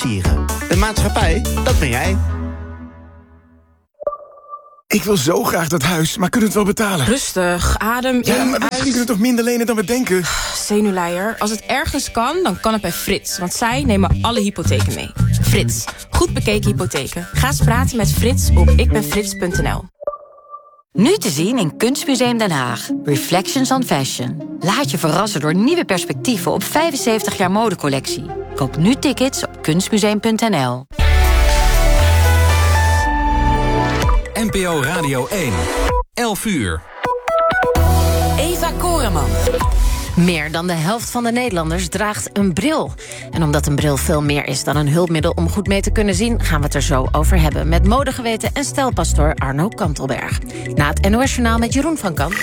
versieren. De maatschappij, dat ben jij. Ik wil zo graag dat huis, maar kunnen we het wel betalen? Rustig, adem in, Ja, maar misschien kunnen we toch minder lenen dan we denken? Zenuwleier, als het ergens kan, dan kan het bij Frits. Want zij nemen alle hypotheken mee. Frits, goed bekeken hypotheken. Ga eens praten met Frits op ikbenfrits.nl. Nu te zien in Kunstmuseum Den Haag. Reflections on Fashion. Laat je verrassen door nieuwe perspectieven op 75 jaar modecollectie. Koop nu tickets op kunstmuseum.nl. NPO Radio 1. 11 uur. Eva Koreman. Meer dan de helft van de Nederlanders draagt een bril. En omdat een bril veel meer is dan een hulpmiddel om goed mee te kunnen zien, gaan we het er zo over hebben met modegeweten en stijlpastoor Arno Kantelberg. Na het NOS-journaal met Jeroen van Kamp.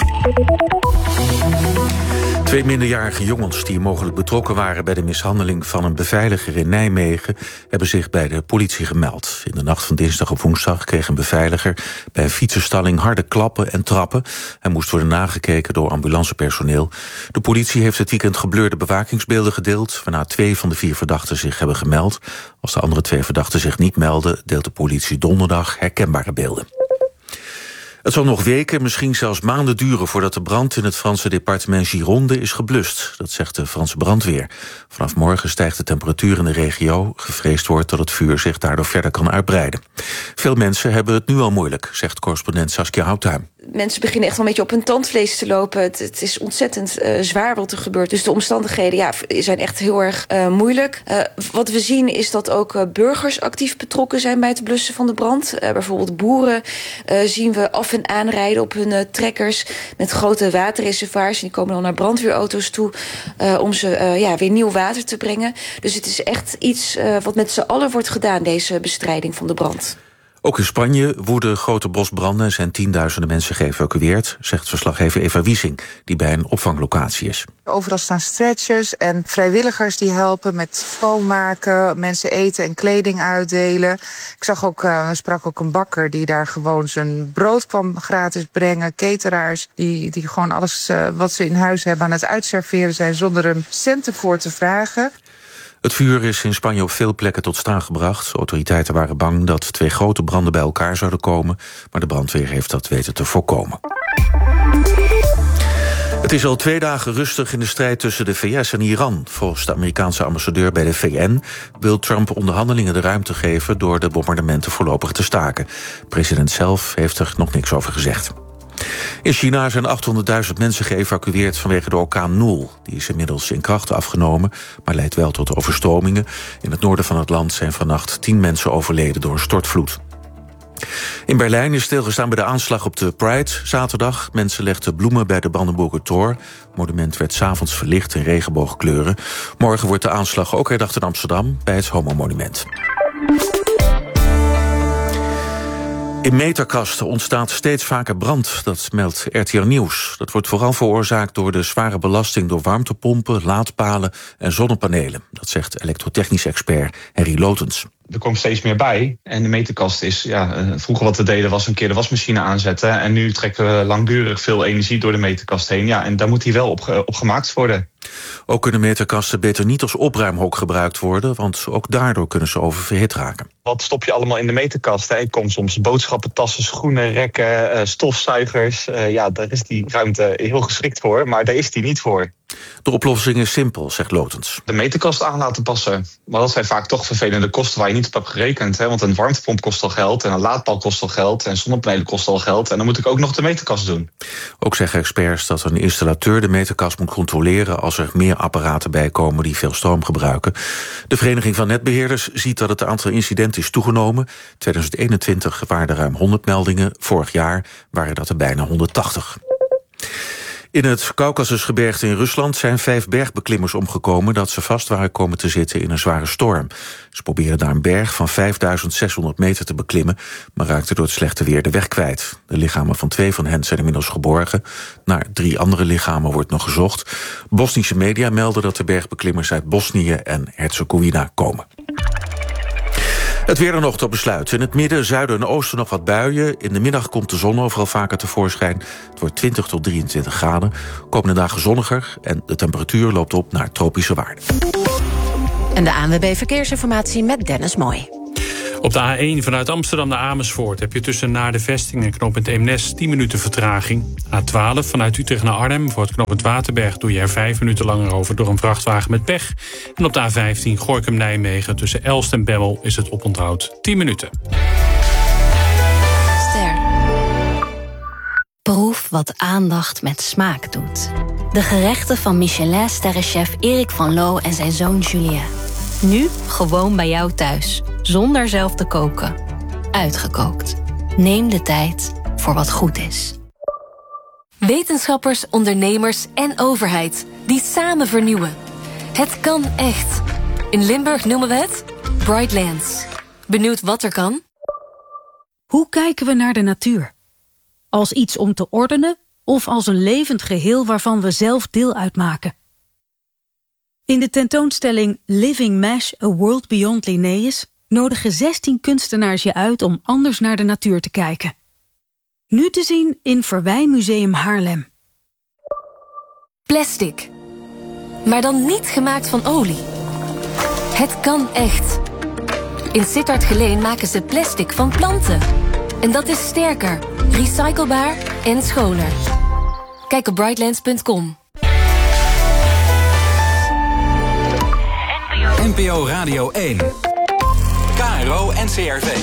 2 minderjarige jongens die mogelijk betrokken waren bij de mishandeling van een beveiliger in Nijmegen hebben zich bij de politie gemeld. In de nacht van dinsdag op woensdag kreeg een beveiliger bij een fietsenstalling harde klappen en trappen. Hij moest worden nagekeken door ambulancepersoneel. De politie heeft het weekend gebleurde bewakingsbeelden gedeeld, waarna 2 van de 4 verdachten zich hebben gemeld. Als de andere 2 verdachten zich niet melden, deelt de politie donderdag herkenbare beelden. Het zal nog weken, misschien zelfs maanden duren voordat de brand in het Franse departement Gironde is geblust. Dat zegt de Franse brandweer. Vanaf morgen stijgt de temperatuur in de regio. Gevreesd wordt dat het vuur zich daardoor verder kan uitbreiden. Veel mensen hebben het nu al moeilijk, zegt correspondent Saskia Houttuin. Mensen beginnen echt wel een beetje op hun tandvlees te lopen. Het is ontzettend zwaar wat er gebeurt. Dus de omstandigheden zijn echt heel erg moeilijk. Wat we zien is dat ook burgers actief betrokken zijn bij het blussen van de brand. Bijvoorbeeld boeren zien we af en aanrijden op hun trekkers met grote waterreservoirs. Die komen dan naar brandweerauto's toe om ze weer nieuw water te brengen. Dus het is echt iets wat met z'n allen wordt gedaan, deze bestrijding van de brand. Ook in Spanje woeden grote bosbranden en zijn tienduizenden mensen geëvacueerd, zegt verslaggever Eva Wiesing, die bij een opvanglocatie is. Overal staan stretchers en vrijwilligers die helpen met schoonmaken, mensen eten en kleding uitdelen. Ik sprak ook een bakker die daar gewoon zijn brood kwam gratis brengen. Cateraars die gewoon alles wat ze in huis hebben aan het uitserveren zijn zonder een cent ervoor te vragen. Het vuur is in Spanje op veel plekken tot staan gebracht. Autoriteiten waren bang dat 2 grote branden bij elkaar zouden komen, maar de brandweer heeft dat weten te voorkomen. Het is al 2 dagen rustig in de strijd tussen de VS en Iran. Volgens de Amerikaanse ambassadeur bij de VN wil Trump onderhandelingen de ruimte geven door de bombardementen voorlopig te staken. De president zelf heeft er nog niks over gezegd. In China zijn 800.000 mensen geëvacueerd vanwege de orkaan Noel. Die is inmiddels in kracht afgenomen, maar leidt wel tot overstromingen. In het noorden van het land zijn vannacht 10 mensen overleden door een stortvloed. In Berlijn is stilgestaan bij de aanslag op de Pride zaterdag. Mensen legden bloemen bij de Brandenburger Tor. Het monument werd 's avonds verlicht in regenboogkleuren. Morgen wordt de aanslag ook herdacht in Amsterdam bij het Homo-monument. In meterkasten ontstaat steeds vaker brand, dat meldt RTL Nieuws. Dat wordt vooral veroorzaakt door de zware belasting door warmtepompen, laadpalen en zonnepanelen. Dat zegt elektrotechnisch expert Henry Lotens. Er komt steeds meer bij. En de meterkast is, vroeger wat we deden was een keer de wasmachine aanzetten. En nu trekken we langdurig veel energie door de meterkast heen. Ja, en daar moet die wel op gemaakt worden. Ook kunnen meterkasten beter niet als opruimhok gebruikt worden, want ook daardoor kunnen ze oververhit raken. Wat stop je allemaal in de meterkast? Ik kom soms boodschappentassen, schoenen, rekken, stofzuigers. Daar is die ruimte heel geschikt voor, maar daar is die niet voor. De oplossing is simpel, zegt Lotens. De meterkast aan laten passen. Maar dat zijn vaak toch vervelende kosten waar je niet op hebt gerekend. Want een warmtepomp kost al geld en een laadpaal kost al geld en zonnepanelen kosten al geld. En dan moet ik ook nog de meterkast doen. Ook zeggen experts dat een installateur de meterkast moet controleren als er meer apparaten bij komen die veel stroom gebruiken. De Vereniging van Netbeheerders ziet dat het aantal incidenten is toegenomen. 2021 waren er ruim 100 meldingen. Vorig jaar waren dat er bijna 180. In het Kaukasusgebergte in Rusland zijn 5 bergbeklimmers omgekomen dat ze vast waren komen te zitten in een zware storm. Ze probeerden daar een berg van 5.600 meter te beklimmen, maar raakten door het slechte weer de weg kwijt. De lichamen van 2 van hen zijn inmiddels geborgen. Naar 3 andere lichamen wordt nog gezocht. Bosnische media melden dat de bergbeklimmers uit Bosnië en Herzegovina komen. Het weer dan nog tot besluit. In het midden, zuiden en oosten nog wat buien. In de middag komt de zon overal vaker tevoorschijn. Het wordt 20 tot 23 graden. Komende dagen zonniger en de temperatuur loopt op naar tropische waarden. En de ANWB Verkeersinformatie met Dennis Mooi. Op de A1 vanuit Amsterdam naar Amersfoort heb je tussen naar de vesting en knooppunt Eemnes 10 minuten vertraging. A12 vanuit Utrecht naar Arnhem voor het knooppunt Waterberg doe je er 5 minuten langer over door een vrachtwagen met pech. En op de A15 Gorinchem-Nijmegen tussen Elst en Bemmel is het oponthoud 10 minuten. Ster. Proef wat aandacht met smaak doet. De gerechten van Michelin-sterrenchef Erik van Loo en zijn zoon Julien. Nu gewoon bij jou thuis, zonder zelf te koken. Uitgekookt. Neem de tijd voor wat goed is. Wetenschappers, ondernemers en overheid die samen vernieuwen. Het kan echt. In Limburg noemen we het Brightlands. Benieuwd wat er kan? Hoe kijken we naar de natuur? Als iets om te ordenen of als een levend geheel waarvan we zelf deel uitmaken? In de tentoonstelling Living Mesh, A World Beyond Linnaeus nodigen 16 kunstenaars je uit om anders naar de natuur te kijken. Nu te zien in Verwijmuseum Haarlem. Plastic. Maar dan niet gemaakt van olie. Het kan echt. In Sittard-Geleen maken ze plastic van planten. En dat is sterker, recyclebaar en schoner. Kijk op brightlands.com. NPO Radio 1. KRO NCRV.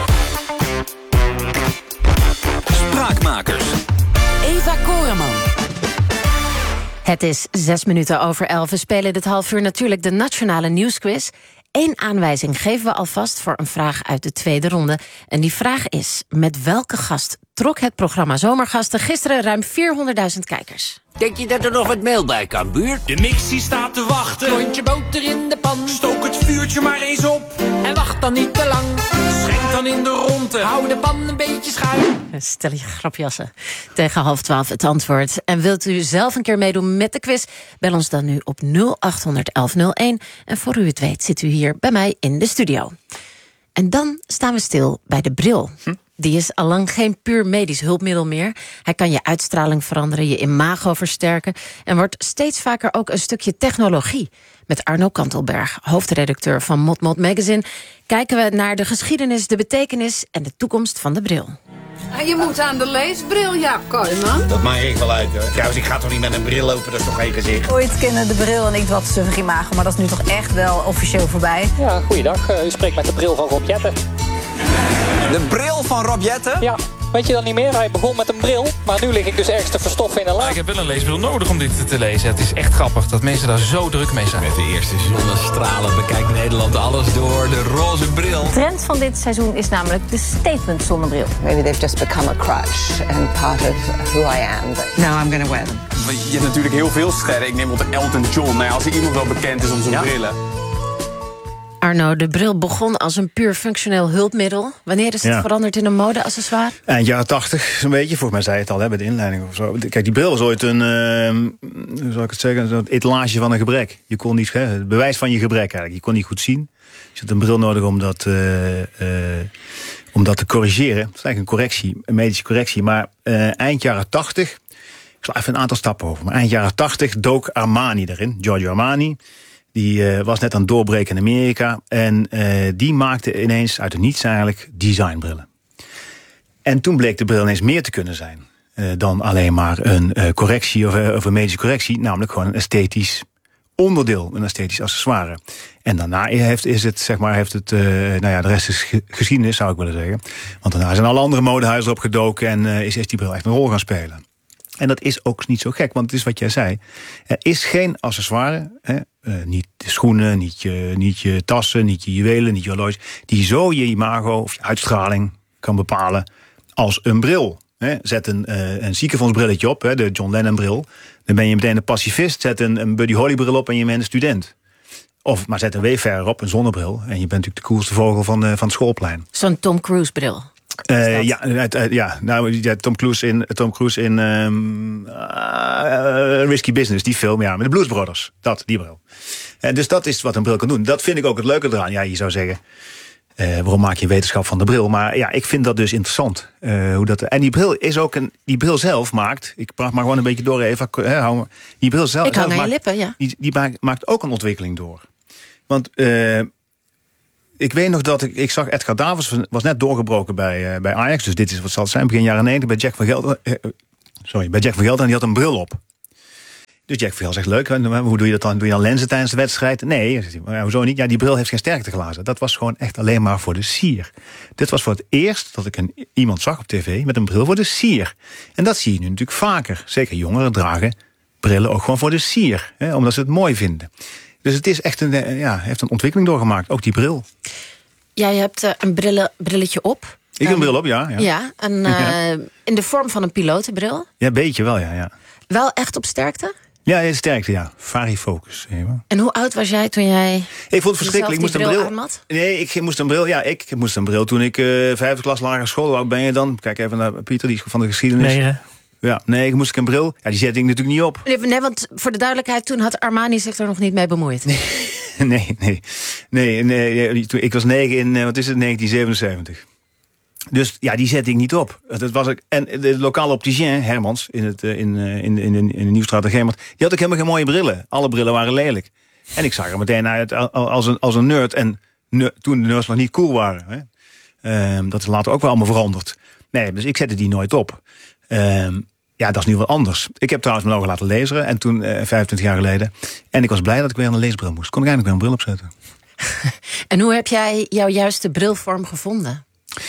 Spraakmakers. Eva Koreman. Het is 6 minuten over 11. We spelen dit half uur natuurlijk de Nationale Nieuwsquiz. 1 aanwijzing geven we alvast voor een vraag uit de tweede ronde. En die vraag is: met welke gast trok het programma Zomergasten gisteren ruim 400.000 kijkers? Denk je dat er nog wat mail bij kan, buurt? De mixie staat te wachten. Klontje boter in de pan. Stook het vuurtje maar eens op. En wacht dan niet te lang. Schenk dan in de ronde. Hou de pan een beetje schuin. Stel je grapjassen. Tegen 11:30 het antwoord. En wilt u zelf een keer meedoen met de quiz? Bel ons dan nu op 0800 1101. En voor u het weet zit u hier bij mij in de studio. En dan staan we stil bij de bril. Die is allang geen puur medisch hulpmiddel meer. Hij kan je uitstraling veranderen, je imago versterken en wordt steeds vaker ook een stukje technologie. Met Arno Kantelberg, hoofdredacteur van Mot Magazine, kijken we naar de geschiedenis, de betekenis en de toekomst van de bril. Je moet aan de leesbril, Jaap Kooijman. Dat maak ik wel uit, hoor. Trouwens, ik ga toch niet met een bril lopen, dat is toch geen gezicht? Ooit kennen de bril en ik wat suffig imago, maar dat is nu toch echt wel officieel voorbij. Ja, goeiedag. U spreekt met de bril van Rob Jetten. De bril van Rob Jetten? Ja, weet je dat niet meer? Hij begon met een bril, maar nu lig ik dus ergens te verstoffen in een laag. Ik heb wel een leesbril nodig om dit te lezen. Het is echt grappig dat mensen daar zo druk mee zijn. Met de eerste zonnestralen bekijkt Nederland alles door de roze bril. De trend van dit seizoen is namelijk de statement zonnebril. Maybe they've just become a crush and part of who I am. But now I'm going to wear them. Je hebt natuurlijk heel veel sterren. Ik neem bijvoorbeeld Elton John. Nou, als er iemand wel bekend is om zijn brillen. Arno, de bril begon als een puur functioneel hulpmiddel. Wanneer is het veranderd in een modeaccessoire? Eind jaren 80, zo'n beetje. Volgens mij zei je het al bij de inleiding of zo. Kijk, die bril was ooit een, hoe zal ik het zeggen, een etalage van een gebrek. Je kon niet, het bewijs van je gebrek eigenlijk. Je kon niet goed zien. Je had een bril nodig om dat te corrigeren. Het is eigenlijk een correctie, een medische correctie. Maar eind jaren 80, ik sla even een aantal stappen over. Maar eind jaren 80 dook Armani erin, Giorgio Armani. Die was net aan het doorbreken in Amerika. En die maakte ineens uit het niets eigenlijk designbrillen. En toen bleek de bril ineens meer te kunnen zijn dan alleen maar een correctie of een medische correctie. Namelijk gewoon een esthetisch onderdeel, een esthetisch accessoire. En daarna de rest is geschiedenis, zou ik willen zeggen. Want daarna zijn alle andere modehuizen erop gedoken en is die bril echt een rol gaan spelen. En dat is ook niet zo gek, want het is wat jij zei. Er is geen accessoire, niet de schoenen, niet je tassen, niet je juwelen, niet je horloge, die zo je imago of je uitstraling kan bepalen als een bril. Zet een ziekenfondsbrilletje op, de John Lennon bril. Dan ben je meteen een pacifist. Zet een Buddy Holly bril op en je bent een student. Maar zet een Wayfarer op, een zonnebril. En je bent natuurlijk de coolste vogel van het schoolplein. Zo'n Tom Cruise bril. Tom Cruise in Risky Business, die film, met de Blues Brothers. Die bril. Dus dat is wat een bril kan doen. Dat vind ik ook het leuke eraan. Ja, je zou zeggen, waarom maak je wetenschap van de bril? Maar ja, ik vind dat dus interessant. En die bril is ook die bril zelf maakt, ik praat maar gewoon een beetje door even. Die bril zelf, ik hang aan je lippen, ja. Die maakt ook een ontwikkeling door. Want ik weet nog dat ik zag Edgar Davids was net doorgebroken bij Ajax. Dus dit is wat zal het zijn, begin jaren 90 bij Jack van Gelder. Bij Jack van Gelder, en die had een bril op. Dus Jack van Gelder zegt, leuk, hoe doe je dat dan? Doe je dan lenzen tijdens de wedstrijd? Nee, hoezo niet? Ja, die bril heeft geen sterkteglazen. Dat was gewoon echt alleen maar voor de sier. Dit was voor het eerst dat ik iemand zag op tv met een bril voor de sier. En dat zie je nu natuurlijk vaker. Zeker jongeren dragen brillen ook gewoon voor de sier. Omdat ze het mooi vinden. Dus het is echt heeft een ontwikkeling doorgemaakt. Ook die bril. Jij hebt een brilletje op. Ik heb een bril op, ja. Ja, in de vorm van een pilotenbril. Ja, een beetje wel, ja. Wel echt op sterkte? Ja, sterkte, ja. Varifocus. En hoe oud was jij toen jij... Ik vond het verschrikkelijk. Ik moest een bril aanmat? Nee, ik moest een bril. Ja, ik moest een bril toen ik 5e klas lagere school. Hoe oud ben je dan? Kijk even naar Pieter, die is van de geschiedenis. 9. Ja, nee, ik moest een bril. Ja, die zette ik natuurlijk niet op. Nee, want voor de duidelijkheid, toen had Armani zich er nog niet mee bemoeid. Nee. Ik was 9 in, 1977. Dus ja, die zette ik niet op. Dat was ik. En de lokale opticien, Hermans, in de Nieuwstraat en Gemert, die had ook helemaal geen mooie brillen. Alle brillen waren lelijk. En ik zag er meteen uit als een nerd. En toen de nerds nog niet cool waren. Hè. Dat is later ook wel allemaal veranderd. Nee, dus ik zette die nooit op. Ja, dat is nu wel anders. Ik heb trouwens mijn ogen laten laseren. En toen, 25 jaar geleden. En ik was blij dat ik weer een leesbril moest. Kon ik eindelijk weer een bril opzetten. En hoe heb jij jouw juiste brilvorm gevonden?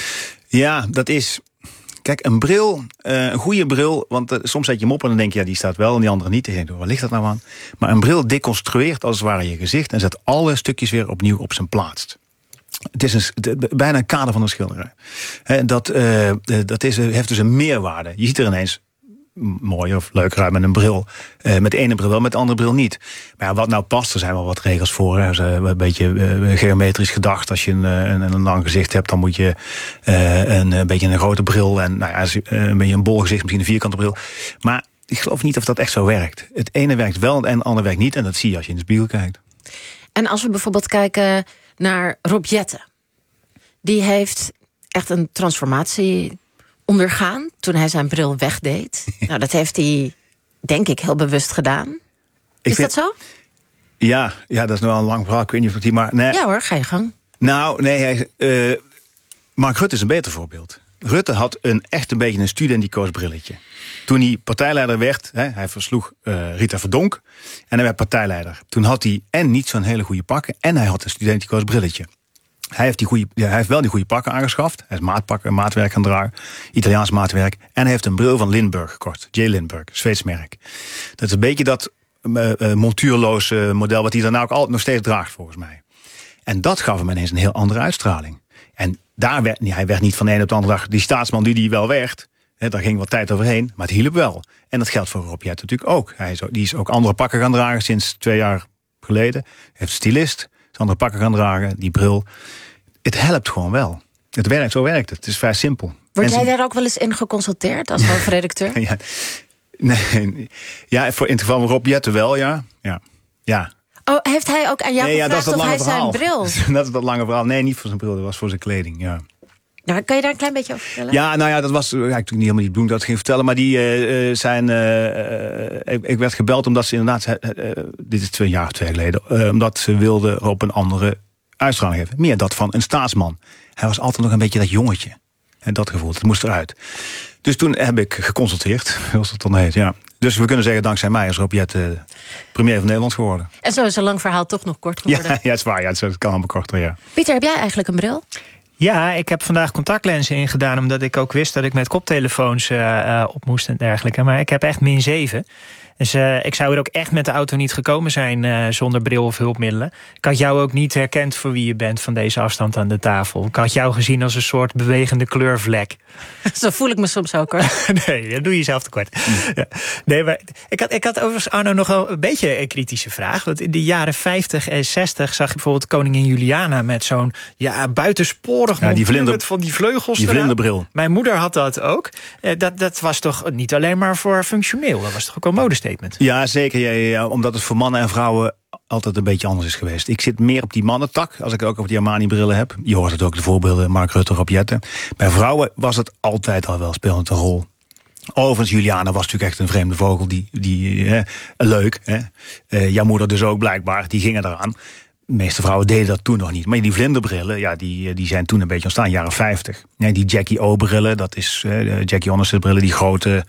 Ja, dat is... Kijk, een bril, een goede bril... want soms zet je hem op en dan denk je... ja, die staat wel en die andere niet. Je denkt, waar ligt dat nou aan? Maar een bril deconstrueert als het ware je gezicht... en zet alle stukjes weer opnieuw op zijn plaats. Het is bijna een kader van een schilderij. Dat heeft dus een meerwaarde. Je ziet er ineens mooi of leuker uit met een bril. Met de ene bril wel, met de andere bril niet. Maar ja, wat nou past, er zijn wel wat regels voor. Hè. Een beetje geometrisch gedacht. Als je een lang gezicht hebt, dan moet je een beetje een grote bril. En een beetje een bol gezicht, misschien een vierkante bril. Maar ik geloof niet of dat echt zo werkt. Het ene werkt wel en het andere werkt niet. En dat zie je als je in de spiegel kijkt. En als we bijvoorbeeld kijken naar Rob Jetten. Die heeft echt een transformatie ondergaan toen hij zijn bril wegdeed. Nou, dat heeft hij, denk ik, heel bewust gedaan. Dat zo? Ja, dat is nou wel een lang verhaal. Ik weet niet of het hier maar... Nee. Ja hoor, ga je gang. Nou, nee, Mark Rutte is een beter voorbeeld. Rutte had een beetje een studenticoos brilletje. Toen hij partijleider werd, hij versloeg Rita Verdonk en hij werd partijleider. Toen had hij niet zo'n hele goede pakken en hij had een studenticoos brilletje. Hij heeft wel die goede pakken aangeschaft. Hij is maatwerk gaan dragen, Italiaans maatwerk. En hij heeft een bril van Lindbergh gekocht. J. Lindbergh, Zweeds merk. Dat is een beetje dat montuurloze model wat hij daarna ook altijd nog steeds draagt volgens mij. En dat gaf hem ineens een heel andere uitstraling. En hij werd niet van de ene op de andere dag die staatsman die wel werd. Daar ging wat tijd overheen, maar het hielp wel. En dat geldt voor Rob Jetten natuurlijk ook. Die is ook andere pakken gaan dragen sinds 2 jaar geleden. Hij heeft een stylist, andere pakken gaan dragen, die bril. Het helpt gewoon wel. Het werkt, zo werkt het. Het is vrij simpel. Word jij daar ook wel eens in geconsulteerd als hoofdredacteur? Ja, nee. Ja, in het geval van Rob Jetten wel, ja. Oh, heeft hij ook aan jou gevraagd of hij zijn bril? Dat is dat lange verhaal. Nee, niet voor zijn bril, dat was voor zijn kleding, ja. Nou, kan je daar een klein beetje over vertellen? Ja, nou ja, dat was eigenlijk niet helemaal die bedoeling dat ik ging vertellen. Maar die ik werd gebeld omdat ze inderdaad... dit is 2 jaar geleden. Omdat ze wilden op een andere uitstraling geven. Meer dat van een staatsman. Hij was altijd nog een beetje dat jongetje. En dat gevoel, dat moest eruit. Dus toen heb ik geconsulteerd, zoals dat dan heet, ja. Dus we kunnen zeggen, dankzij mij is Rob Jetten premier van Nederland geworden. En zo is een lang verhaal toch nog kort geworden. Ja, het is waar. Ja, het kan allemaal korter, ja. Pieter, heb jij eigenlijk een bril? Ja, ik heb vandaag contactlenzen ingedaan, omdat ik ook wist dat ik met koptelefoons op moest en dergelijke. Maar ik heb echt -7. Dus ik zou er ook echt met de auto niet gekomen zijn zonder bril of hulpmiddelen. Ik had jou ook niet herkend voor wie je bent van deze afstand aan de tafel. Ik had jou gezien als een soort bewegende kleurvlek. Zo voel ik me soms ook, hoor. Nee, dat doe je zelf tekort. Ja. Nee, maar ik had overigens, Arno, nog wel een beetje een kritische vraag. Want in de jaren 50 en 60 zag je bijvoorbeeld koningin Juliana met zo'n buitensporig montuur van die vleugels. Die vlinderbril. Mijn moeder had dat ook. Dat was toch niet alleen maar voor functioneel. Dat was toch ook een modestatement? Ja, zeker. Ja, omdat het voor mannen en vrouwen altijd een beetje anders is geweest. Ik zit meer op die mannentak, als ik ook over die Armani-brillen heb. Je hoort het ook, de voorbeelden, Mark Rutte, Rob Jetten. Bij vrouwen was het altijd al wel spelend een rol. Overigens, Juliana was natuurlijk echt een vreemde vogel. Leuk. Jouw moeder dus ook blijkbaar. Die gingen eraan. meeste vrouwen deden dat toen nog niet. Maar die vlinderbrillen, die zijn toen een beetje ontstaan, jaren 50. Ja, die Jackie O-brillen, dat is Jackie Onassis brillen, die grote.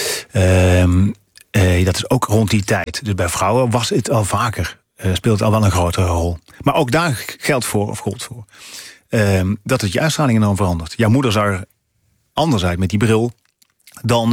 Dat is ook rond die tijd. Dus bij vrouwen was het al vaker. Speelt het al wel een grotere rol. Maar ook daar geldt voor, of gold voor. Dat het je uitstraling enorm verandert. Jouw moeder zag er anders uit met die bril dan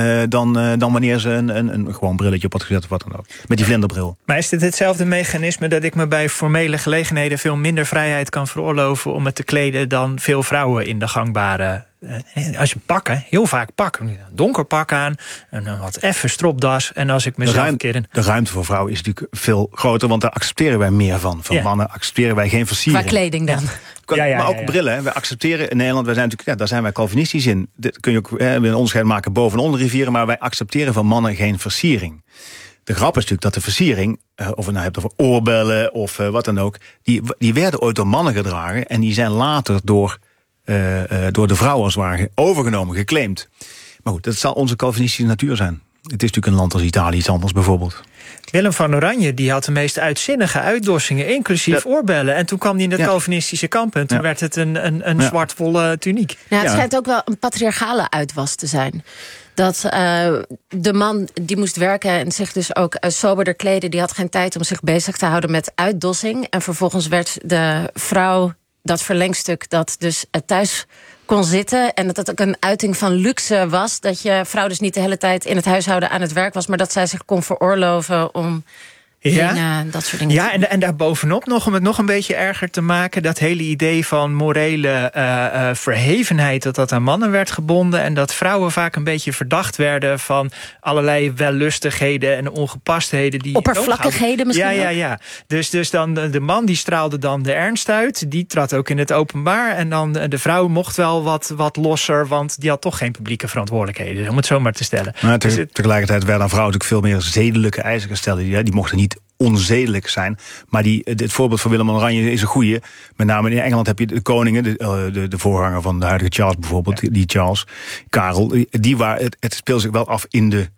wanneer ze een gewoon brilletje op had gezet of wat dan ook. Met die vlinderbril. Maar is dit hetzelfde mechanisme dat ik me bij formele gelegenheden veel minder vrijheid kan veroorloven om me te kleden dan veel vrouwen in de gangbare... Als je heel vaak een donker pak aan, een wat effen stropdas. En als ik mezelf een keer... De ruimte voor vrouwen is natuurlijk veel groter, want daar accepteren wij meer van. Van mannen accepteren wij geen versiering. Qua kleding dan. Maar ook brillen. We accepteren in Nederland, wij zijn natuurlijk, daar zijn wij Calvinistisch in. Dit kun je ook een onderscheid maken boven en onder rivieren, maar wij accepteren van mannen geen versiering. De grap is natuurlijk dat de versiering, of je nou hebt over oorbellen of wat dan ook, die werden ooit door mannen gedragen en die zijn later door de vrouwen als het ware overgenomen, geclaimd. Maar goed, dat zal onze Calvinistische natuur zijn. Het is natuurlijk een land als Italië iets anders bijvoorbeeld. Willem van Oranje die had de meest uitzinnige uitdossingen, inclusief oorbellen. En toen kwam hij in het Calvinistische kamp en toen werd het een zwart-wollen tuniek. Ja, het schijnt ook wel een patriarchale uitwas te zijn. Dat de man die moest werken en zich dus ook soberder kleden, die had geen tijd om zich bezig te houden met uitdossing. En vervolgens werd de vrouw dat verlengstuk dat dus thuis kon zitten. En dat het ook een uiting van luxe was. Dat je vrouw dus niet de hele tijd in het huishouden aan het werk was, maar dat zij zich kon veroorloven om dat soort dingen. Ja, en daarbovenop nog, om het nog een beetje erger te maken, dat hele idee van morele verhevenheid, dat aan mannen werd gebonden en dat vrouwen vaak een beetje verdacht werden van allerlei wellustigheden en ongepastheden. Die oppervlakkigheden misschien. Ja. Dus dan de man die straalde dan de ernst uit, die trad ook in het openbaar en dan de vrouw mocht wel wat losser, want die had toch geen publieke verantwoordelijkheden, om het zo maar te stellen. Maar tegelijkertijd werden aan vrouwen natuurlijk veel meer zedelijke eisen gesteld. Die mochten niet onzedelijk zijn. Maar het voorbeeld van Willem van Oranje is een goeie. Met name in Engeland heb je de koningen, de voorganger van de huidige Charles bijvoorbeeld, die Charles, Karel, het speelt zich wel af in de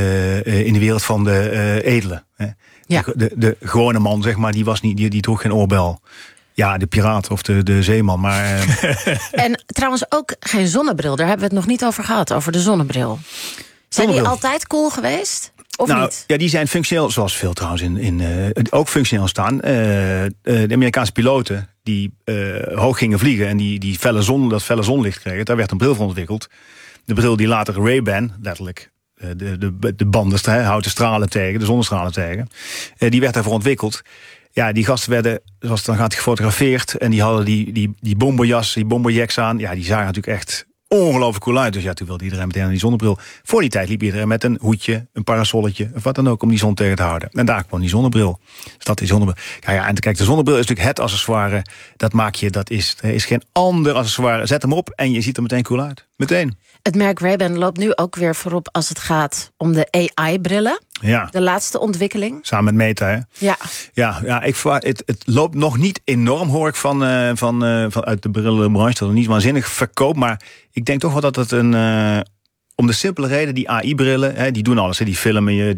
wereld van de edelen. Ja. De gewone man, zeg maar, die droeg geen oorbel. Ja, de piraat of de zeeman, maar... En trouwens ook geen zonnebril. Daar hebben we het nog niet over gehad, over de zonnebril. Zijn die altijd cool geweest? Of niet? Ja, die zijn functioneel, zoals veel trouwens ook functioneel staan. De Amerikaanse piloten die hoog gingen vliegen en die dat felle zonlicht kregen, daar werd een bril voor ontwikkeld. De bril die later Ray-Ban, letterlijk, de banden, houten stralen tegen, de zonnestralen tegen, die werd daarvoor ontwikkeld. Ja, die gasten werden, zoals het dan gaat, gefotografeerd en die hadden die bomberjas, die bomberjacks aan. Ja, die zagen natuurlijk echt ongelooflijk cool uit. Dus ja, toen wilde iedereen meteen aan die zonnebril. Voor die tijd liep iedereen met een hoedje, een parasolletje, of wat dan ook, om die zon tegen te houden. En daar kwam die zonnebril. Dus dat is zonnebril. Ja, en kijk, de zonnebril is natuurlijk het accessoire. Er is geen ander accessoire. Zet hem op en je ziet er meteen cool uit. Meteen. Het merk Ray-Ban loopt nu ook weer voorop als het gaat om de AI-brillen. Ja. De laatste ontwikkeling. Samen met Meta, hè? Ja. Ja, het loopt nog niet enorm, hoor ik van uit de brillenbranche, dat het niet waanzinnig verkoopt. Maar ik denk toch wel dat het om de simpele reden, die AI-brillen, die doen alles. Hè, die filmen je,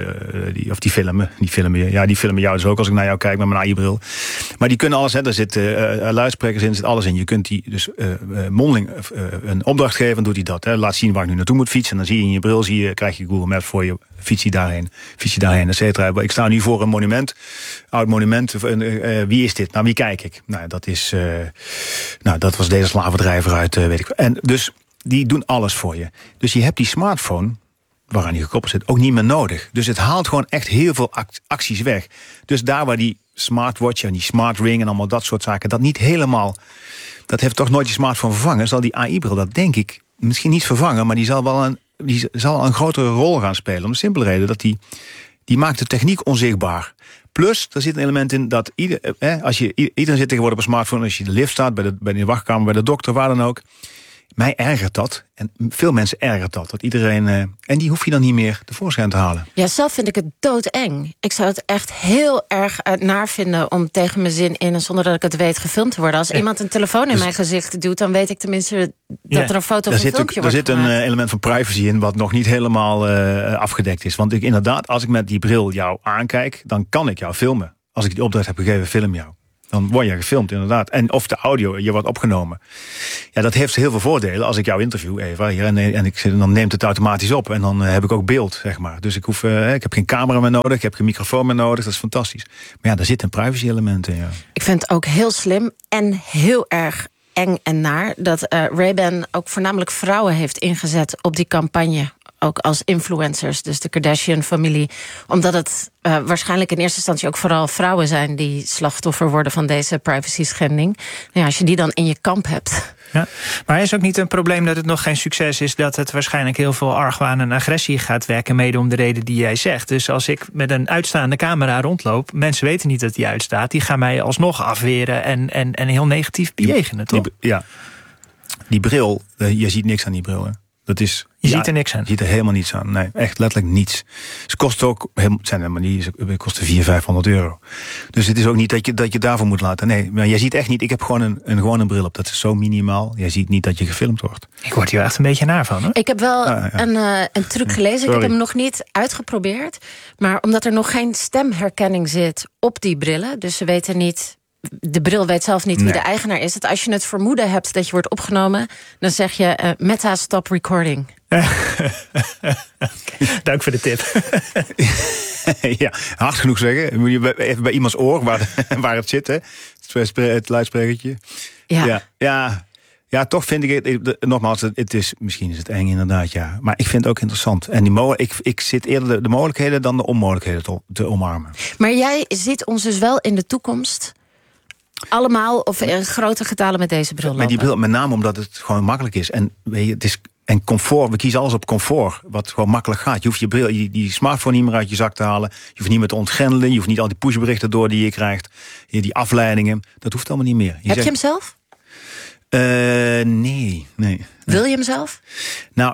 die filmen je. Ja, die filmen jou dus ook als ik naar jou kijk met mijn AI-bril. Maar die kunnen alles, hè. Er zitten luidsprekers in, er zit alles in. Je kunt die dus mondeling een opdracht geven, en doet hij dat. Hè. Laat zien waar ik nu naartoe moet fietsen. En dan zie je in je bril, krijg je Google Maps voor je. Fiets je daarheen, et cetera. Ik sta nu voor een monument, oud monument. Wie is dit? Nou, wie kijk ik? Nou, dat was deze slavendrijver uit, weet ik. En dus die doen alles voor je. Dus je hebt die smartphone, waaraan die gekoppeld zit, ook niet meer nodig. Dus het haalt gewoon echt heel veel acties weg. Dus daar waar die smartwatch en die smart ring en allemaal dat soort zaken, dat niet helemaal, dat heeft toch nooit je smartphone vervangen, zal die AI-bril dat denk ik misschien niet vervangen, maar die zal een grotere rol gaan spelen. Om de simpele reden dat die maakt de techniek onzichtbaar. Plus, er zit een element in dat iedereen zit tegenwoordig op een smartphone, als je in de lift staat, bij de wachtkamer, bij de dokter, waar dan ook. Mij ergert dat. En veel mensen ergert dat. Dat iedereen. En die hoef je dan niet meer tevoorschijn te halen. Ja, zelf vind ik het doodeng. Ik zou het echt heel erg naar vinden om tegen mijn zin in, en zonder dat ik het weet, gefilmd te worden. Als iemand een telefoon in mijn gezicht doet, dan weet ik tenminste dat er een foto of een filmpje wordt gemaakt. Er zit een element van privacy in wat nog niet helemaal afgedekt is. Want inderdaad, als ik met die bril jou aankijk, dan kan ik jou filmen. als ik die opdracht heb gegeven, film jou. Dan word je gefilmd, inderdaad. En of de audio, je wordt opgenomen. Ja, dat heeft heel veel voordelen. Als ik jou interview, Eva, hier, dan neemt het automatisch op. En dan heb ik ook beeld, zeg maar. Dus ik heb geen camera meer nodig, ik heb geen microfoon meer nodig. Dat is fantastisch. Maar ja, daar zit een privacy-element in, ja. Ik vind het ook heel slim en heel erg eng en naar dat Ray-Ban ook voornamelijk vrouwen heeft ingezet op die campagne. Ook als influencers, dus de Kardashian-familie. Omdat het waarschijnlijk in eerste instantie ook vooral vrouwen zijn die slachtoffer worden van deze privacy-schending. Nou ja, als je die dan in je kamp hebt. Ja, maar is ook niet een probleem dat het nog geen succes is, dat het waarschijnlijk heel veel argwaan en agressie gaat wekken, mede om de reden die jij zegt. Dus als ik met een uitstaande camera rondloop, mensen weten niet dat die uitstaat, die gaan mij alsnog afweren en heel negatief bejegenen, toch? Die bril, je ziet niks aan die bril, hè? Dat is, je ziet er niks aan? Je ziet er helemaal niets aan. Nee, echt letterlijk niets. Ze kosten ook, ze kosten 400-500 euro. Dus het is ook niet dat je daarvoor moet laten. Nee, maar jij ziet echt niet, ik heb gewoon een bril op. Dat is zo minimaal. Jij ziet niet dat je gefilmd wordt. Ik word hier echt een beetje naar van, hoor. Ik heb wel een truc gelezen. Ik heb hem nog niet uitgeprobeerd. Maar omdat er nog geen stemherkenning zit op die brillen, dus ze weten niet, de bril weet zelf niet wie de eigenaar is. Dat als je het vermoeden hebt dat je wordt opgenomen, dan zeg je Meta stop recording. Dank voor de tip. Ja, hard genoeg zeggen. Moet je even bij iemands oor waar het zit, hè? Het luidsprekertje. Ja, toch vind ik het, nogmaals, misschien is het eng inderdaad, ja. Maar ik vind het ook interessant. En ik zit eerder de mogelijkheden dan de onmogelijkheden te omarmen. Maar jij ziet ons dus wel in de toekomst allemaal of in grote getalen met deze bril lopen. Met die bril, met name omdat het gewoon makkelijk is. En weet je, het is en comfort, we kiezen alles op comfort, wat gewoon makkelijk gaat. Je hoeft je bril, die smartphone niet meer uit je zak te halen. Je hoeft niet meer te ontgrendelen. Je hoeft niet al die pushberichten door die je krijgt. Die afleidingen, dat hoeft allemaal niet meer. Heb je hem zelf? Nee. Wil je hem zelf? Nou,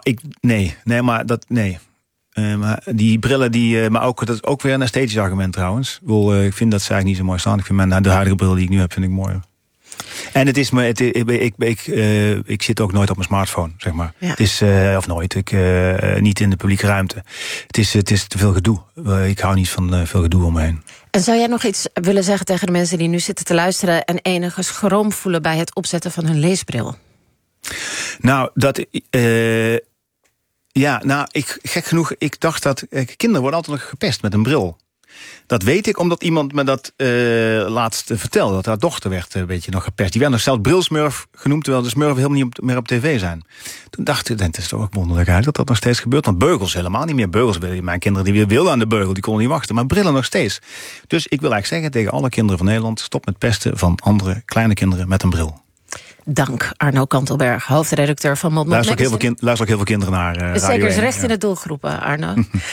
maar die brillen, maar ook, dat is ook weer een esthetisch argument trouwens. Ik vind dat ze eigenlijk niet zo mooi staan. Ik vind de huidige bril die ik nu heb, vind ik mooier. En het is ik zit ook nooit op mijn smartphone, zeg maar. Ja. Het is, of nooit, niet in de publieke ruimte. Het is te veel gedoe. Ik hou niet van veel gedoe om me heen. En zou jij nog iets willen zeggen tegen de mensen die nu zitten te luisteren en enige schroom voelen bij het opzetten van hun leesbril? Nou, gek genoeg, ik dacht dat kinderen worden altijd nog gepest met een bril. Dat weet ik omdat iemand me dat laatst vertelde. Dat haar dochter werd een beetje nog gepest. Die werd nog zelfs brilsmurf genoemd, terwijl de smurfen helemaal niet meer op tv zijn. Toen dacht ik, het is toch ook wonderlijk eigenlijk dat nog steeds gebeurt. Want beugels helemaal niet meer. Beugels, mijn kinderen die wilden aan de beugel, die konden niet wachten. Maar brillen nog steeds. Dus ik wil eigenlijk zeggen tegen alle kinderen van Nederland, stop met pesten van andere kleine kinderen met een bril. Dank, Arno Kantelberg, hoofdredacteur van Mond Luister ook heel veel kinderen naar Zeker is recht in de doelgroepen, Arno.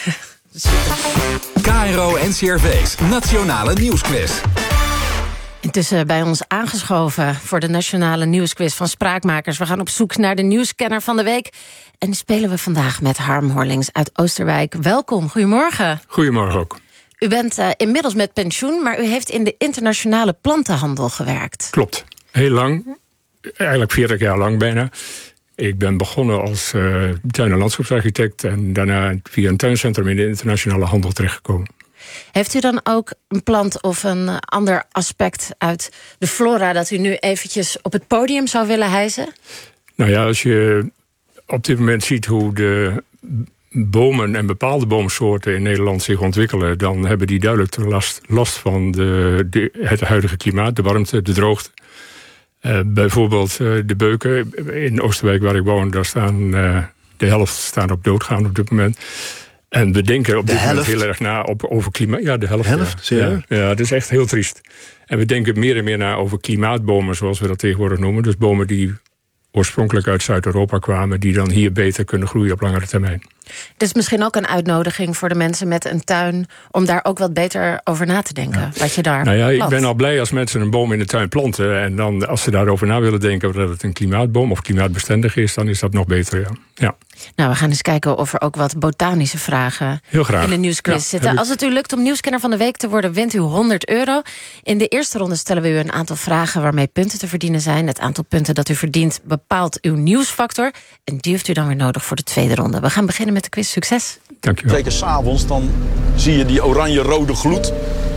KRO NCRV's Nationale Nieuwsquiz. Intussen bij ons aangeschoven voor de Nationale Nieuwsquiz van Spraakmakers. We gaan op zoek naar de nieuwscanner van de week. En die spelen we vandaag met Harm Horlings uit Oosterwijk. Welkom, goedemorgen. Goedemorgen ook. U bent inmiddels met pensioen, maar u heeft in de internationale plantenhandel gewerkt. Klopt, heel lang. Eigenlijk 40 jaar lang bijna. Ik ben begonnen als tuin- en landschapsarchitect en daarna via een tuincentrum in de internationale handel terechtgekomen. Heeft u dan ook een plant of een ander aspect uit de flora dat u nu eventjes op het podium zou willen hijsen? Nou ja, als je op dit moment ziet hoe de bomen en bepaalde boomsoorten in Nederland zich ontwikkelen, dan hebben die duidelijk last van het huidige klimaat, de warmte, de droogte. Bijvoorbeeld de beuken in Oosterwijk waar ik woon, daar staan de helft staan op doodgaan op dit moment. En we denken op dit moment heel erg na over klimaat. Ja, de helft. Ja, dat is echt heel triest. En we denken meer en meer na over klimaatbomen, zoals we dat tegenwoordig noemen. Dus bomen die oorspronkelijk uit Zuid-Europa kwamen, die dan hier beter kunnen groeien op langere termijn. Het is misschien ook een uitnodiging voor de mensen met een tuin om daar ook wat beter over na te denken. Wat je daar plant. Ik ben al blij als mensen een boom in de tuin planten. En dan als ze daarover na willen denken dat het een klimaatboom of klimaatbestendig is, dan is dat nog beter. Ja. Nou, we gaan eens kijken of er ook wat botanische vragen in de nieuwsquiz zitten. Als het u lukt om nieuwscanner van de week te worden, wint u €100. In de eerste ronde stellen we u een aantal vragen waarmee punten te verdienen zijn. Het aantal punten dat u verdient bepaalt uw nieuwsfactor. En die heeft u dan weer nodig voor de tweede ronde. We gaan beginnen met de quiz. Succes. Dankjewel. Zeker 's avonds, dan zie je die oranje-rode gloed.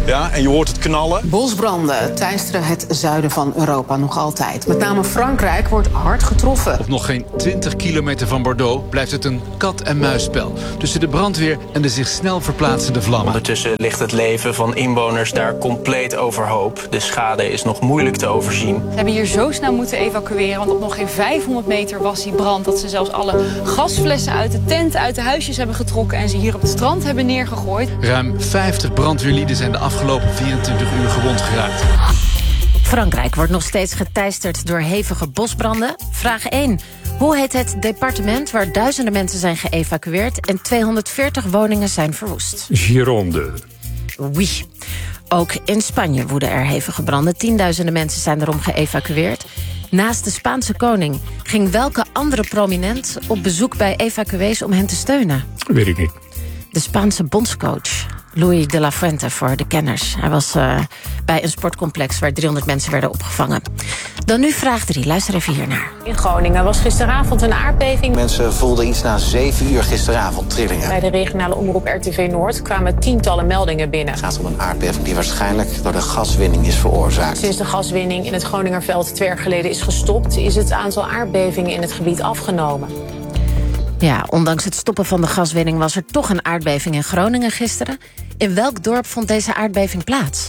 Ja, en je hoort het knallen. Bosbranden teisteren het zuiden van Europa nog altijd. Met name Frankrijk wordt hard getroffen. Op nog geen 20 kilometer van Bordeaux blijft het een kat-en-muisspel tussen de brandweer en de zich snel verplaatsende vlammen. Ondertussen ligt het leven van inwoners daar compleet overhoop. De schade is nog moeilijk te overzien. Ze hebben hier zo snel moeten evacueren, want op nog geen 500 meter was die brand. Dat ze zelfs alle gasflessen uit de tent, uit de huisjes hebben getrokken en ze hier op het strand hebben neergegooid. Ruim 50 brandweerlieden zijn de afgelopen 24 uur gewond geraakt. Frankrijk wordt nog steeds geteisterd door hevige bosbranden. Vraag 1. Hoe heet het departement waar duizenden mensen zijn geëvacueerd en 240 woningen zijn verwoest? Gironde. Oui. Ook in Spanje woeden er hevige branden. Tienduizenden mensen zijn erom geëvacueerd. Naast de Spaanse koning ging welke andere prominent op bezoek bij evacuees om hen te steunen? Weet ik niet. De Spaanse bondscoach Luis de la Fuente voor de kenners. Hij was bij een sportcomplex waar 300 mensen werden opgevangen. Dan nu vraag 3. Luister even hiernaar. In Groningen was gisteravond een aardbeving. Mensen voelden iets na 7 uur gisteravond trillingen. Bij de regionale omroep RTV Noord kwamen tientallen meldingen binnen. Het gaat om een aardbeving die waarschijnlijk door de gaswinning is veroorzaakt. Sinds de gaswinning in het Groningerveld 2 jaar geleden is gestopt, is het aantal aardbevingen in het gebied afgenomen. Ja, ondanks het stoppen van de gaswinning was er toch een aardbeving in Groningen gisteren. In welk dorp vond deze aardbeving plaats?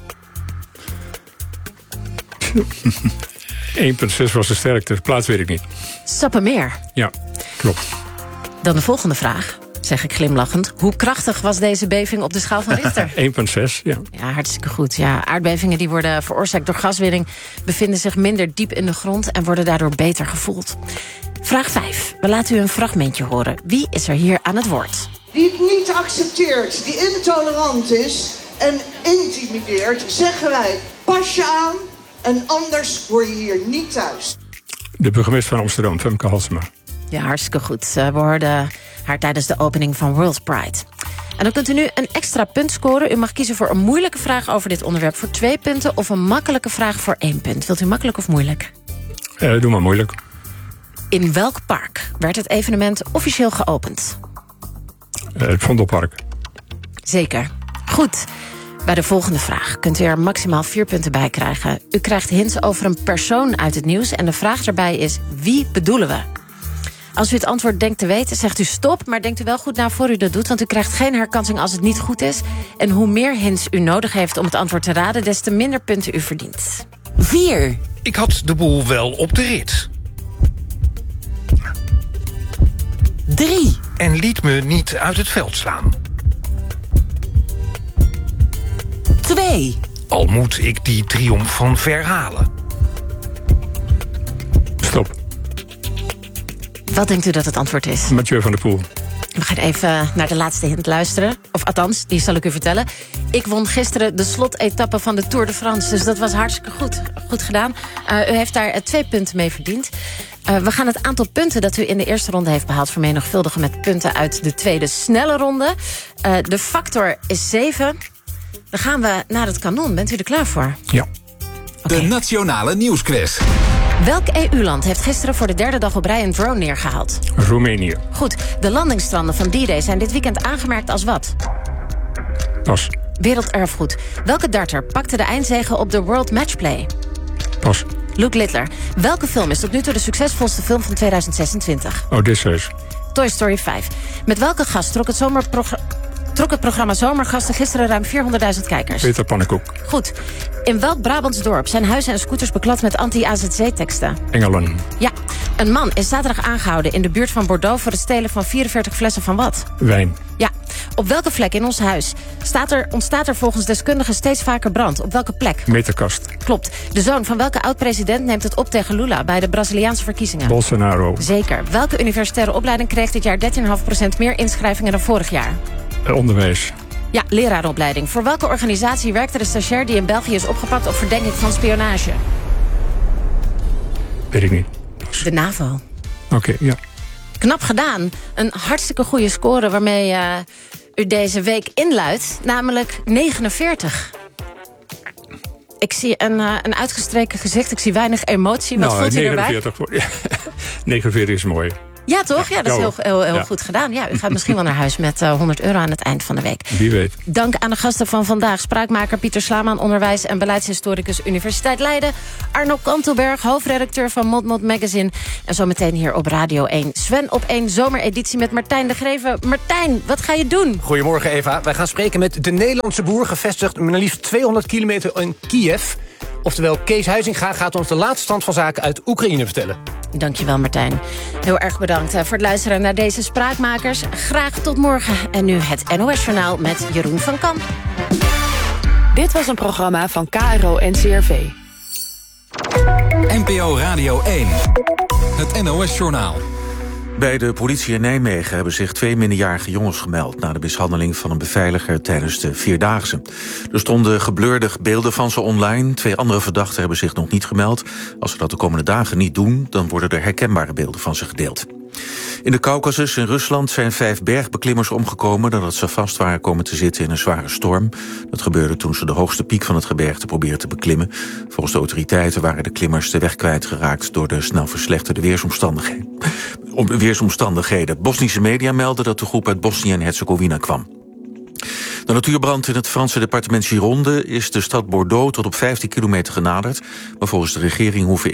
1,6 was de sterkte. De plaats weet ik niet. Sappemeer. Ja, klopt. Dan de volgende vraag, zeg ik glimlachend. Hoe krachtig was deze beving op de schaal van Richter? 1,6, ja. Ja, hartstikke goed. Ja, aardbevingen die worden veroorzaakt door gaswinning bevinden zich minder diep in de grond en worden daardoor beter gevoeld. Vraag 5. We laten u een fragmentje horen. Wie is er hier aan het woord? Die het niet accepteert, die intolerant is en intimideert, zeggen wij, pas je aan en anders hoor je hier niet thuis. De burgemeester van Amsterdam, Femke Halsema. Ja, hartstikke goed. We hoorden haar tijdens de opening van World Pride. En dan kunt u nu een extra punt scoren. U mag kiezen voor een moeilijke vraag over dit onderwerp voor 2 punten of een makkelijke vraag voor 1 punt. Wilt u makkelijk of moeilijk? Doe maar moeilijk. In welk park werd het evenement officieel geopend? Het Vondelpark. Zeker. Goed. Bij de volgende vraag kunt u er maximaal 4 punten bij krijgen. U krijgt hints over een persoon uit het nieuws en de vraag daarbij is: wie bedoelen we? Als u het antwoord denkt te weten, zegt u stop, maar denkt u wel goed na voor u dat doet, want u krijgt geen herkansing als het niet goed is. En hoe meer hints u nodig heeft om het antwoord te raden, des te minder punten u verdient. 4. Ik had de boel wel op de rit. 3. En liet me niet uit het veld slaan. 2. Al moet ik die triomf van ver halen. Stop. Wat denkt u dat het antwoord is? Mathieu van der Poel. We gaan even naar de laatste hint luisteren. Of althans, die zal ik u vertellen. Ik won gisteren de slotetappe van de Tour de France. Dus dat was hartstikke goed. Goed gedaan. U heeft daar 2 punten mee verdiend. We gaan het aantal punten dat u in de eerste ronde heeft behaald vermenigvuldigen met punten uit de tweede snelle ronde. De factor is 7. Dan gaan we naar het kanon. Bent u er klaar voor? Ja. De Nationale Nieuwsquiz. Welk EU-land heeft gisteren voor de 3e dag op rij een drone neergehaald? Roemenië. Goed. De landingsstranden van D-Day zijn dit weekend aangemerkt als wat? Pas. Werelderfgoed. Welke darter pakte de eindzege op de World Matchplay? Pas. Luke Littler. Welke film is tot nu toe de succesvolste film van 2026? Odysseus. Toy Story 5. Met welke gast trok het programma Zomergasten gisteren ruim 400.000 kijkers? Peter Pannenkoek. Goed. In welk Brabants dorp zijn huizen en scooters beklad met anti-AZC-teksten? Engelen. Ja. Een man is zaterdag aangehouden in de buurt van Bordeaux voor het stelen van 44 flessen van wat? Wijn. Ja. Op welke vlek in ons huis ontstaat er volgens deskundigen steeds vaker brand? Op welke plek? Meterkast. Klopt. De zoon van welke oud-president neemt het op tegen Lula bij de Braziliaanse verkiezingen? Bolsonaro. Zeker. Welke universitaire opleiding kreeg dit jaar 13,5% meer inschrijvingen dan vorig jaar? Onderwijs. Ja, lerarenopleiding. Voor welke organisatie werkte de stagiair die in België is opgepakt op verdenking van spionage? Weet ik niet. De NAVO. Oké, ja. Knap gedaan. Een hartstikke goede score waarmee u deze week inluidt. Namelijk 49. Ik zie een uitgestreken gezicht. Ik zie weinig emotie. Wat voelt u erbij? 49 is mooi. Ja, toch? Ja, dat is heel goed gedaan. Ja, u gaat misschien wel naar huis met €100 aan het eind van de week. Wie weet. Dank aan de gasten van vandaag. Spraakmaker Pieter Slaman, onderwijs- en beleidshistoricus Universiteit Leiden. Arno Kantelberg, hoofdredacteur van Mod Magazine. En zometeen hier op Radio 1. Sven op 1 zomereditie met Martijn de Greven. Martijn, wat ga je doen? Goedemorgen, Eva. Wij gaan spreken met de Nederlandse boer, gevestigd maar liefst 200 kilometer in Kiev. Oftewel, Kees Huizinga gaat ons de laatste stand van zaken uit Oekraïne vertellen. Dankjewel, Martijn. Heel erg bedankt voor het luisteren naar deze Spraakmakers. Graag tot morgen. En nu het NOS-journaal met Jeroen van Kamp. Dit was een programma van KRO NCRV. NPO Radio 1. Het NOS-journaal. Bij de politie in Nijmegen hebben zich 2 minderjarige jongens gemeld na de mishandeling van een beveiliger tijdens de Vierdaagse. Er stonden geblurde beelden van ze online. 2 andere verdachten hebben zich nog niet gemeld. Als ze dat de komende dagen niet doen, dan worden er herkenbare beelden van ze gedeeld. In de Caucasus in Rusland zijn 5 bergbeklimmers omgekomen nadat ze vast waren komen te zitten in een zware storm. Dat gebeurde toen ze de hoogste piek van het gebergte probeerden te beklimmen. Volgens de autoriteiten waren de klimmers de weg kwijtgeraakt door de snel verslechterde weersomstandigheden. Bosnische media melden dat de groep uit Bosnië en Herzegovina kwam. De natuurbrand in het Franse departement Gironde is de stad Bordeaux tot op 15 kilometer genaderd. Maar volgens de regering hoeven